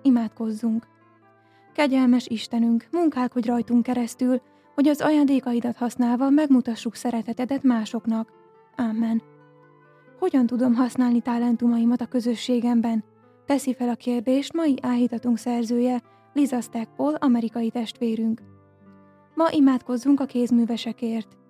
Imádkozzunk! Kegyelmes Istenünk, munkálkodj rajtunk keresztül, hogy az ajándékaidat használva megmutassuk szeretetedet másoknak. Amen. Hogyan tudom használni talentumaimat a közösségemben? Teszi fel a kérdést mai áhítatunk szerzője, Liza Stackpole, amerikai testvérünk. Ma imádkozzunk a kézművesekért.